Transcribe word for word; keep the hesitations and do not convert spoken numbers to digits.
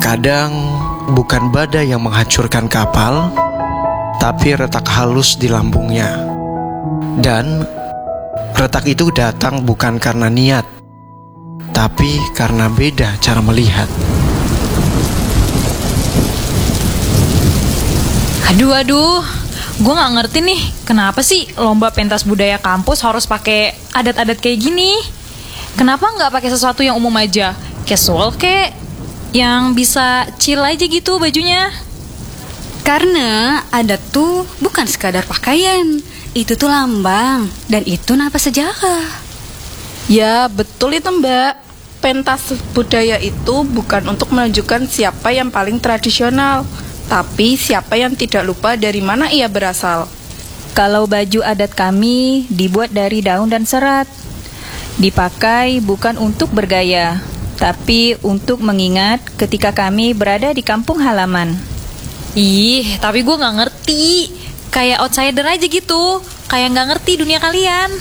Kadang bukan badai yang menghancurkan kapal, tapi retak halus di lambungnya. Dan retak itu datang bukan karena niat, tapi karena beda cara melihat. Aduh, aduh, gue gak ngerti nih, kenapa sih lomba pentas budaya kampus harus pakai adat-adat kayak gini? Kenapa gak pakai sesuatu yang umum aja, casual kek, yang bisa chill aja gitu bajunya? Karena adat tuh bukan sekadar pakaian, itu tuh lambang, dan itu napas sejarah. Ya, betul itu Mbak. Pentas budaya itu bukan untuk menunjukkan siapa yang paling tradisional, tapi siapa yang tidak lupa dari mana ia berasal. Kalau baju adat kami dibuat dari daun dan serat, dipakai bukan untuk bergaya, tapi untuk mengingat ketika kami berada di kampung halaman. Ih, tapi gue gak ngerti. Kayak outsider aja gitu, kayak gak ngerti dunia kalian.